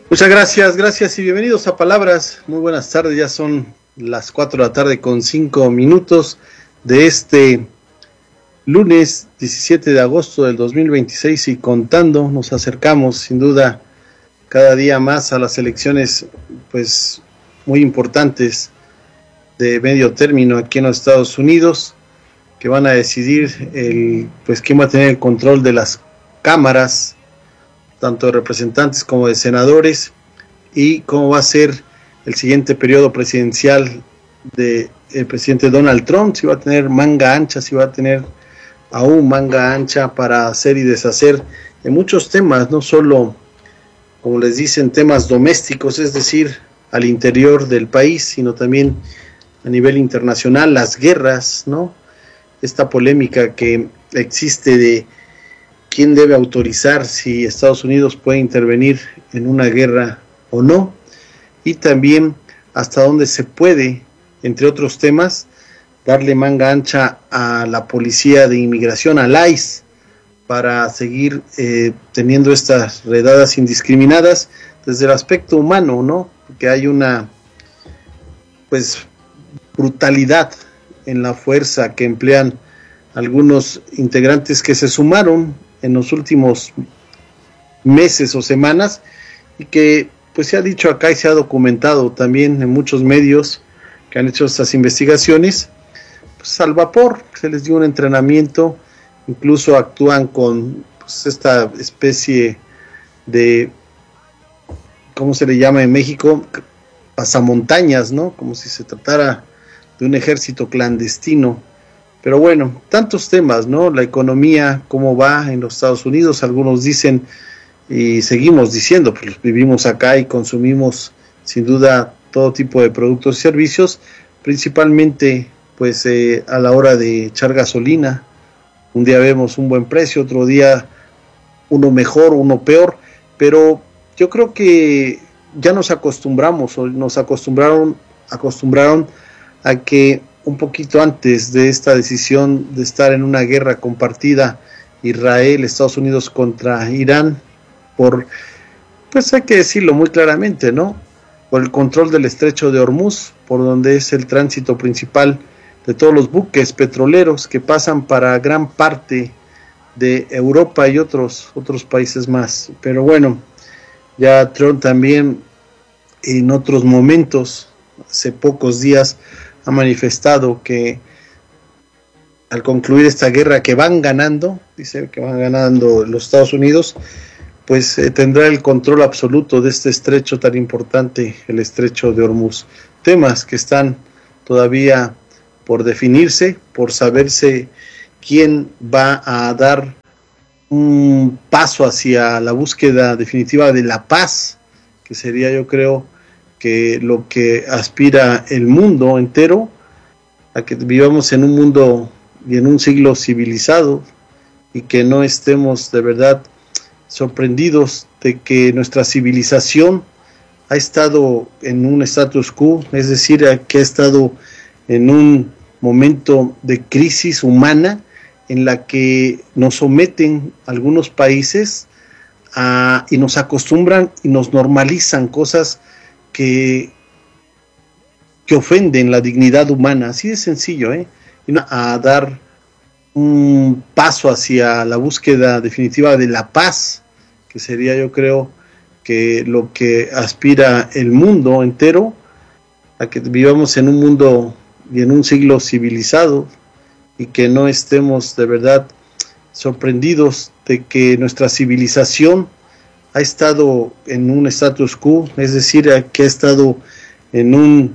Muchas gracias, gracias y bienvenidos a Palabras. Muy buenas tardes, ya son las 4 de la tarde con 5 minutos de este lunes 17 de agosto del 2026 y contando, nos acercamos sin duda cada día más a las elecciones pues muy importantes de medio término aquí en los Estados Unidos, que van a decidir quién va a tener el control de las cámaras, tanto de representantes como de senadores, y cómo va a ser el siguiente periodo presidencial del presidente Donald Trump, si va a tener manga ancha, si va a tener aún manga ancha para hacer y deshacer en muchos temas, no solo, como les dicen, temas domésticos, es decir, al interior del país, sino también a nivel internacional, las guerras, ¿no? Esta polémica que existe de quién debe autorizar si Estados Unidos puede intervenir en una guerra o no, y también hasta dónde se puede, entre otros temas, darle manga ancha a la policía de inmigración, al ICE, para seguir teniendo estas redadas indiscriminadas desde el aspecto humano, ¿no? Porque hay una brutalidad en la fuerza que emplean algunos integrantes que se sumaron en los últimos meses o semanas, y que pues se ha dicho acá y se ha documentado también en muchos medios que han hecho estas investigaciones, pues al vapor, se les dio un entrenamiento, incluso actúan con esta especie de, ¿cómo se le llama en México? Pasamontañas, ¿no? Como si se tratara de un ejército clandestino. Pero bueno, tantos temas, ¿no? La economía, cómo va en los Estados Unidos, algunos dicen, y seguimos diciendo, pues vivimos acá y consumimos sin duda todo tipo de productos y servicios, principalmente a la hora de echar gasolina. Un día vemos un buen precio, otro día uno mejor, uno peor, pero yo creo que ya nos acostumbramos, o nos acostumbraron a que un poquito antes de esta decisión de estar en una guerra compartida Israel, Estados Unidos contra Irán, hay que decirlo muy claramente, ¿no? Por el control del estrecho de Hormuz, por donde es el tránsito principal de todos los buques petroleros que pasan para gran parte de Europa y otros países más. Pero bueno, ya Trump también en otros momentos, hace pocos días, ha manifestado que al concluir esta guerra que van ganando, dice que van ganando los Estados Unidos, tendrá el control absoluto de este estrecho tan importante, el estrecho de Hormuz. Temas que están todavía por definirse, por saberse quién va a dar un paso hacia la búsqueda definitiva de la paz, que sería, yo creo, que lo que aspira el mundo entero, a que vivamos en un mundo y en un siglo civilizado, y que no estemos de verdad sorprendidos de que nuestra civilización ha estado en un status quo, es decir, que ha estado en un momento de crisis humana en la que nos someten algunos países y nos acostumbran y nos normalizan cosas que ofenden la dignidad humana, así de sencillo, a dar un paso hacia la búsqueda definitiva de la paz, que sería, yo creo, que lo que aspira el mundo entero, a que vivamos en un mundo y en un siglo civilizado, y que no estemos de verdad sorprendidos de que nuestra civilización ha estado en un status quo, es decir, que ha estado en un